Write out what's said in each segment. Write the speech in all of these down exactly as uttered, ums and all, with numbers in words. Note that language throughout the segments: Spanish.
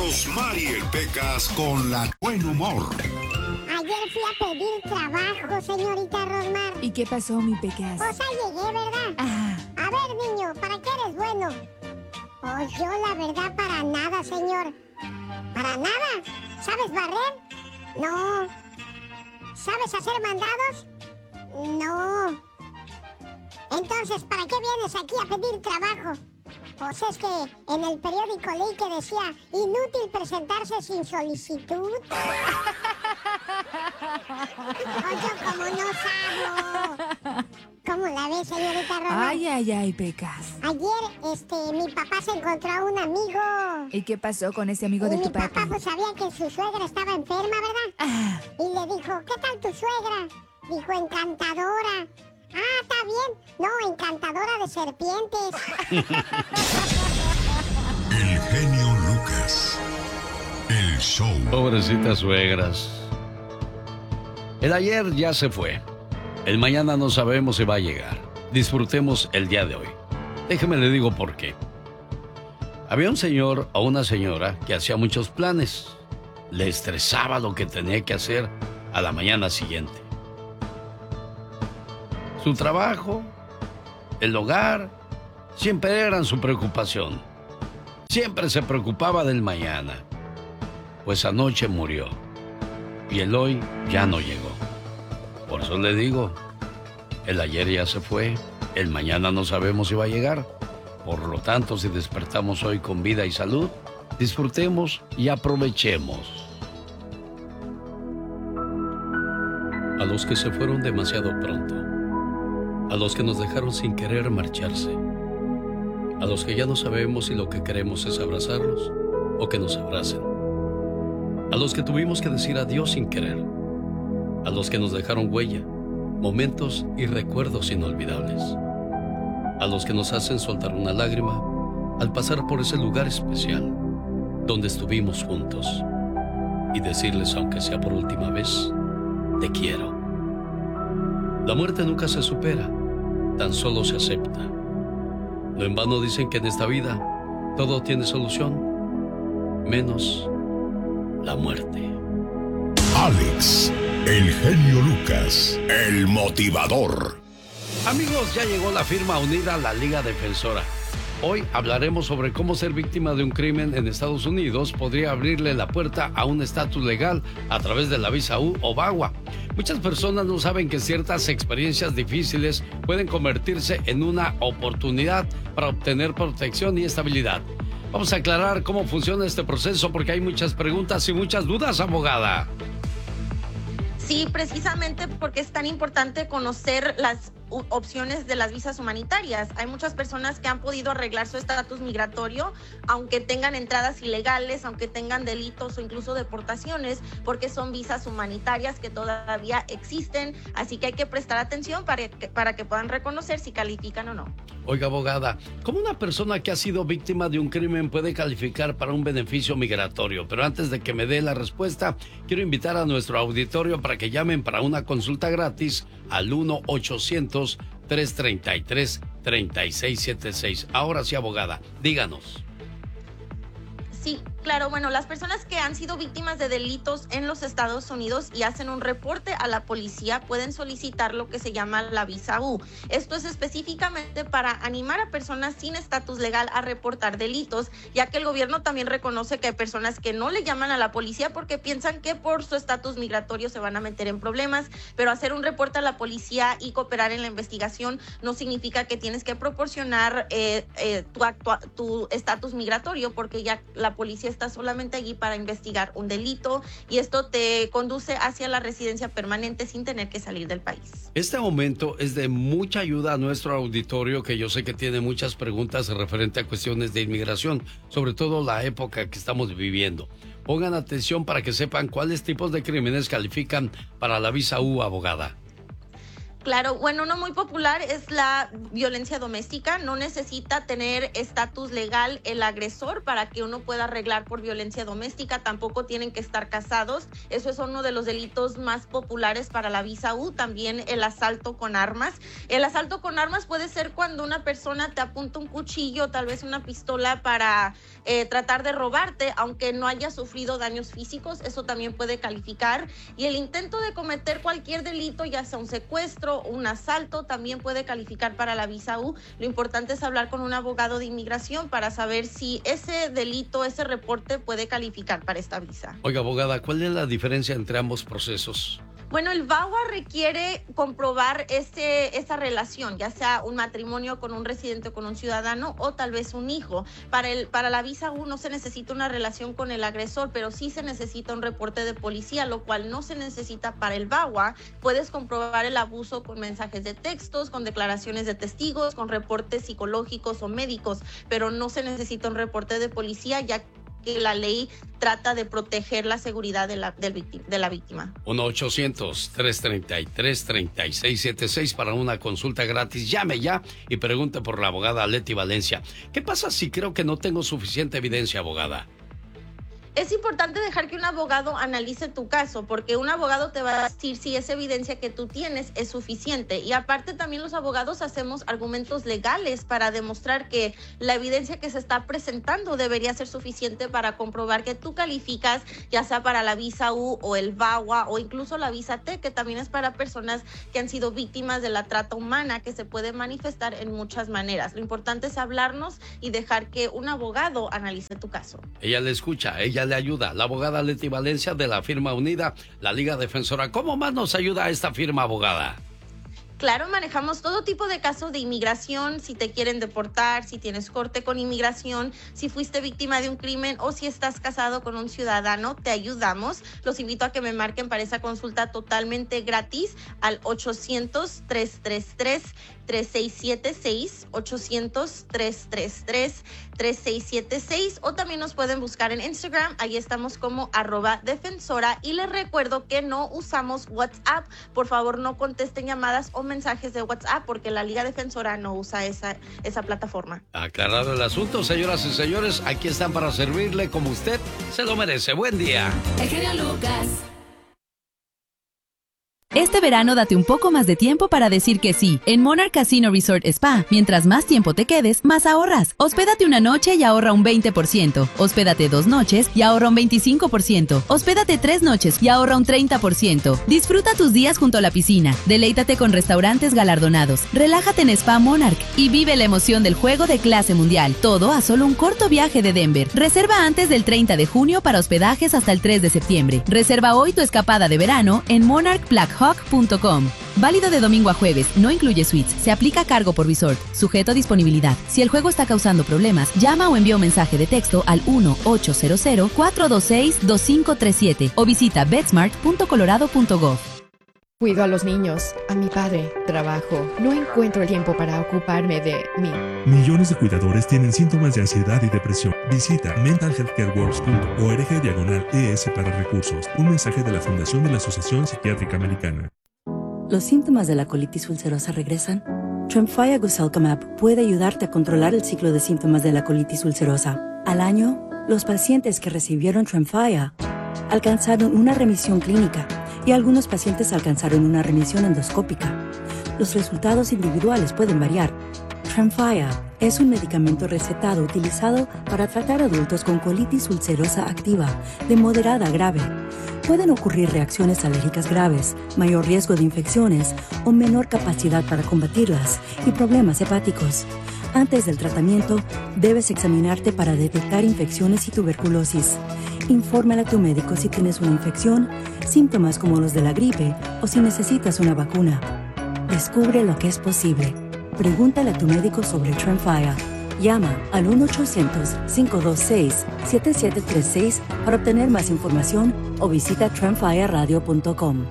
Rosmarie Pecas con la buen humor. Ayer fui a pedir trabajo, señorita Rosmar. ¿Y qué pasó, mi Pecas? Pues ahí llegué, ¿verdad? Ah. A ver, niño, ¿para qué eres bueno? Pues yo, la verdad, para nada, señor. ¿Para nada? ¿Sabes barrer? No. ¿Sabes hacer mandados? No. Entonces, ¿para qué vienes aquí a pedir trabajo? Pues es que en el periódico leí que decía, inútil presentarse sin solicitud. Oye, como no sabo. ¿Cómo la ves, señorita Roma? Ay, ay, ay, Pecas. Ayer, este, mi papá se encontró a un amigo. ¿Y qué pasó con ese amigo y de mi tu papá? papá pues sabía que su suegra estaba enferma, ¿verdad? Ah. Y le dijo, ¿qué tal tu suegra? Dijo, encantadora. Ah, está bien. No, encantadora de serpientes. El genio Lucas. El show. Pobrecitas suegras. El ayer ya se fue. El mañana no sabemos si va a llegar. Disfrutemos el día de hoy. Déjeme le digo por qué. Había un señor o una señora que hacía muchos planes. Le estresaba lo que tenía que hacer a la mañana siguiente. Su trabajo, el hogar, siempre eran su preocupación. Siempre se preocupaba del mañana. Pues anoche murió. Y el hoy ya no llegó. Por eso le digo, el ayer ya se fue, el mañana no sabemos si va a llegar. Por lo tanto, si despertamos hoy con vida y salud, disfrutemos y aprovechemos. A los que se fueron demasiado pronto, a los que nos dejaron sin querer marcharse, a los que ya no sabemos si lo que queremos es abrazarlos o que nos abracen, a los que tuvimos que decir adiós sin querer, a los que nos dejaron huella, momentos y recuerdos inolvidables, a los que nos hacen soltar una lágrima al pasar por ese lugar especial donde estuvimos juntos y decirles, aunque sea por última vez, te quiero. La muerte nunca se supera, tan solo se acepta. No en vano dicen que en esta vida todo tiene solución, menos la muerte. Alex, el genio Lucas, el motivador. Amigos, ya llegó la firma unida a la Liga Defensora. Hoy hablaremos sobre cómo ser víctima de un crimen en Estados Unidos podría abrirle la puerta a un estatus legal a través de la visa U o VAWA. Muchas personas no saben que ciertas experiencias difíciles pueden convertirse en una oportunidad para obtener protección y estabilidad. Vamos a aclarar cómo funciona este proceso porque hay muchas preguntas y muchas dudas, abogada. Sí, precisamente porque es tan importante conocer las opciones de las visas humanitarias. Hay muchas personas que han podido arreglar su estatus migratorio, aunque tengan entradas ilegales, aunque tengan delitos o incluso deportaciones, porque son visas humanitarias que todavía existen. Así que hay que prestar atención para que, para que puedan reconocer si califican o no. Oiga, abogada, ¿cómo una persona que ha sido víctima de un crimen puede calificar para un beneficio migratorio? Pero antes de que me dé la respuesta, quiero invitar a nuestro auditorio para que llamen para una consulta gratis al uno ochocientos, tres treinta y tres, treinta y seis setenta y seis. Ahora sí, abogada, díganos. Sí, claro, bueno, las personas que han sido víctimas de delitos en los Estados Unidos y hacen un reporte a la policía pueden solicitar lo que se llama la visa U. Esto es específicamente para animar a personas sin estatus legal a reportar delitos, ya que el gobierno también reconoce que hay personas que no le llaman a la policía porque piensan que por su estatus migratorio se van a meter en problemas, pero hacer un reporte a la policía y cooperar en la investigación no significa que tienes que proporcionar eh, eh, tu actua- tu estatus migratorio, porque ya la policía está solamente allí para investigar un delito y esto te conduce hacia la residencia permanente sin tener que salir del país. Este momento es de mucha ayuda a nuestro auditorio, que yo sé que tiene muchas preguntas referente a cuestiones de inmigración, sobre todo la época que estamos viviendo. Pongan atención para que sepan cuáles tipos de crímenes califican para la visa U, abogada. Claro, bueno, uno muy popular es la violencia doméstica. No necesita tener estatus legal el agresor para que uno pueda arreglar por violencia doméstica. Tampoco tienen que estar casados. Eso es uno de los delitos más populares para la visa U. También el asalto con armas. El asalto con armas puede ser cuando una persona te apunta un cuchillo, tal vez una pistola para eh, tratar de robarte, aunque no haya sufrido daños físicos, eso también puede calificar. Y el intento de cometer cualquier delito, ya sea un secuestro o un asalto, también puede calificar para la visa U. Lo importante es hablar con un abogado de inmigración para saber si ese delito, ese reporte puede calificar para esta visa. Oiga, abogada, ¿cuál es la diferencia entre ambos procesos? Bueno, el V A W A requiere comprobar ese, esa relación, ya sea un matrimonio con un residente o con un ciudadano o tal vez un hijo. Para, el, para la visa U no se necesita una relación con el agresor, pero sí se necesita un reporte de policía, lo cual no se necesita para el V A W A. Puedes comprobar el abuso con mensajes de textos, con declaraciones de testigos, con reportes psicológicos o médicos, pero no se necesita un reporte de policía, ya que la ley trata de proteger la seguridad de la, del víctima, de la víctima. uno ochocientos, tres treinta y tres, treinta y seis setenta y seis para una consulta gratis. Llame ya y pregunte por la abogada Leti Valencia. ¿Qué pasa si creo que no tengo suficiente evidencia, abogada? Es importante dejar que un abogado analice tu caso, porque un abogado te va a decir si esa evidencia que tú tienes es suficiente. Y aparte también los abogados hacemos argumentos legales para demostrar que la evidencia que se está presentando debería ser suficiente para comprobar que tú calificas, ya sea para la visa U o el V A W A o incluso la visa T, que también es para personas que han sido víctimas de la trata humana, que se puede manifestar en muchas maneras. Lo importante es hablarnos y dejar que un abogado analice tu caso. Ella le escucha, ella le ayuda. La abogada Leti Valencia de la firma Unida, la Liga Defensora. ¿Cómo más nos ayuda esta firma, abogada? Claro, manejamos todo tipo de casos de inmigración, si te quieren deportar, si tienes corte con inmigración, si fuiste víctima de un crimen o si estás casado con un ciudadano, te ayudamos. Los invito a que me marquen para esa consulta totalmente gratis al ochocientos, tres tres tres, tres seis siete seis, ochocientos, tres tres tres, tres seis siete seis, o también nos pueden buscar en Instagram, ahí estamos como arroba defensora. Y les recuerdo que no usamos WhatsApp, por favor no contesten llamadas o mensajes de WhatsApp porque la Liga Defensora no usa esa, esa plataforma. Aclarado el asunto, señoras y señores, aquí están para servirle como usted se lo merece. Buen día. El genio Lucas. Este verano date un poco más de tiempo para decir que sí. En Monarch Casino Resort Spa, mientras más tiempo te quedes, más ahorras. Hospédate una noche y ahorra un veinte por ciento. Hospédate dos noches y ahorra un veinticinco por ciento. Hospédate tres noches y ahorra un treinta por ciento. Disfruta tus días junto a la piscina. Deleítate con restaurantes galardonados. Relájate en Spa Monarch y vive la emoción del juego de clase mundial. Todo a solo un corto viaje de Denver. Reserva antes del treinta de junio para hospedajes hasta el tres de septiembre. Reserva hoy tu escapada de verano en monarch black hawk punto com. Válido de domingo a jueves, no incluye suites, se aplica cargo por resort, sujeto a disponibilidad. Si el juego está causando problemas, llama o envía un mensaje de texto al uno ochocientos, cuatro dos seis, dos cinco tres siete o visita betsmart punto colorado punto gov. Cuido a los niños, a mi padre, trabajo, no encuentro el tiempo para ocuparme de mí. Millones de cuidadores tienen síntomas de ansiedad y depresión. Visita mental health care works punto org diagonal E S para recursos. Un mensaje de la Fundación de la Asociación Psiquiátrica Americana. ¿Los síntomas de la colitis ulcerosa regresan? Tremfya Guselkumab puede ayudarte a controlar el ciclo de síntomas de la colitis ulcerosa. Al año, los pacientes que recibieron Tremfya alcanzaron una remisión clínica y algunos pacientes alcanzaron una remisión endoscópica. Los resultados individuales pueden variar. Tremfya es un medicamento recetado utilizado para tratar adultos con colitis ulcerosa activa de moderada a grave. Pueden ocurrir reacciones alérgicas graves, mayor riesgo de infecciones o menor capacidad para combatirlas y problemas hepáticos. Antes del tratamiento, debes examinarte para detectar infecciones y tuberculosis. Infórmale a tu médico si tienes una infección, síntomas como los de la gripe o si necesitas una vacuna. Descubre lo que es posible. Pregúntale a tu médico sobre Tremfya. Llama al uno ochocientos, cinco dos seis, siete siete tres seis para obtener más información o visita tremfya radio punto com.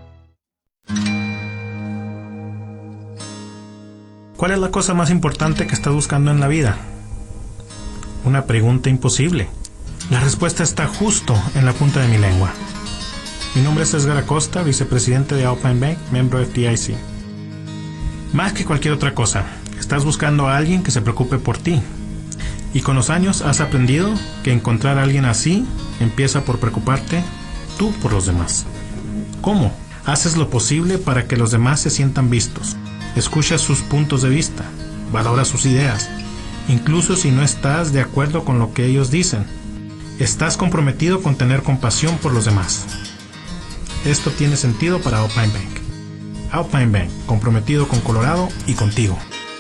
¿Cuál es la cosa más importante que estás buscando en la vida? Una pregunta imposible. La respuesta está justo en la punta de mi lengua. Mi nombre es Edgar Acosta, vicepresidente de Alpine Bank, miembro F D I C. Más que cualquier otra cosa, estás buscando a alguien que se preocupe por ti. Y con los años has aprendido que encontrar a alguien así empieza por preocuparte tú por los demás. ¿Cómo? Haces lo posible para que los demás se sientan vistos. Escuchas sus puntos de vista, valora sus ideas incluso si no estás de acuerdo con lo que ellos dicen. Estás comprometido con tener compasión por los demás. Esto tiene sentido para Alpine Bank. Alpine Bank, comprometido con Colorado y contigo.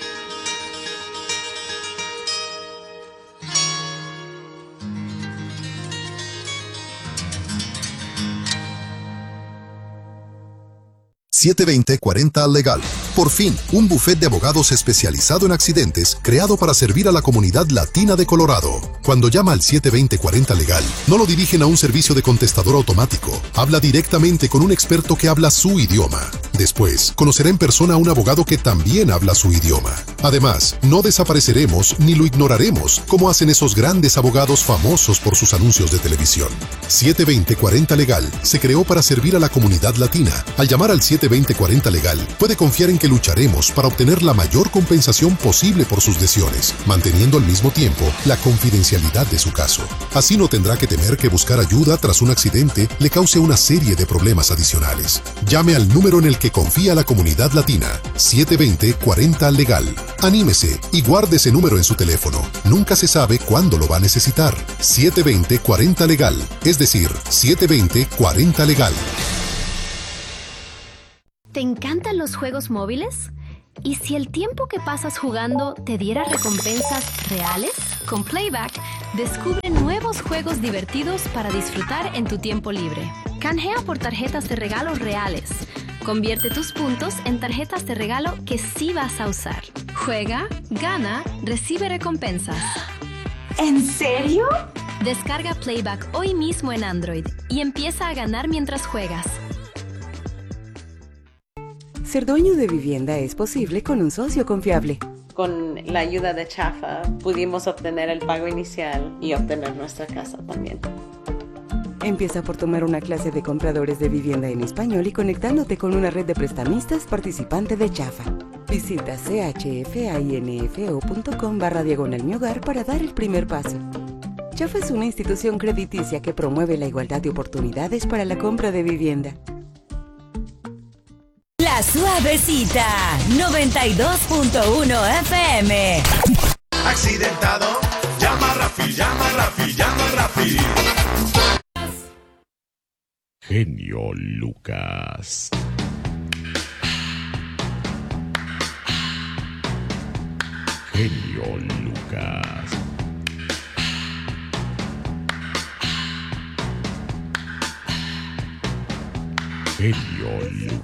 siete veinte cuarenta Legal. Por fin, un bufete de abogados especializado en accidentes creado para servir a la comunidad latina de Colorado. Cuando llama al siete veinte cuarenta Legal, no lo dirigen a un servicio de contestador automático. Habla directamente con un experto que habla su idioma. Después, conocerá en persona a un abogado que también habla su idioma. Además, no desapareceremos ni lo ignoraremos, como hacen esos grandes abogados famosos por sus anuncios de televisión. siete veinte cuarenta Legal se creó para servir a la comunidad latina. Al llamar al siete veinte cuarenta Legal, puede confiar en que lucharemos para obtener la mayor compensación posible por sus lesiones, manteniendo al mismo tiempo la confidencialidad de su caso. Así no tendrá que temer que buscar ayuda tras un accidente le cause una serie de problemas adicionales. Llame al número en el que confía la comunidad latina, siete veinte cuarenta Legal. Anímese y guarde ese número en su teléfono. Nunca se sabe cuándo lo va a necesitar. siete veinte cuarenta Legal, es decir, siete veinte cuarenta Legal. ¿Te encantan los juegos móviles? ¿Y si el tiempo que pasas jugando te diera recompensas reales? Con Playback, descubre nuevos juegos divertidos para disfrutar en tu tiempo libre. Canjea por tarjetas de regalo reales. Convierte tus puntos en tarjetas de regalo que sí vas a usar. Juega, gana, recibe recompensas. ¿En serio? Descarga Playback hoy mismo en Android y empieza a ganar mientras juegas. Ser dueño de vivienda es posible con un socio confiable. Con la ayuda de Chafa pudimos obtener el pago inicial y obtener nuestra casa también. Empieza por tomar una clase de compradores de vivienda en español y conectándote con una red de prestamistas participante de Chafa. Visita chfainfo.com barra diagonal mi hogar para dar el primer paso. Chafa es una institución crediticia que promueve la igualdad de oportunidades para la compra de vivienda. La Suavecita, noventa y dos punto uno F M. Accidentado, llama a Rafi, llama a Rafi, llama a Rafi. Genio Lucas. Genio Lucas. Genio Lucas.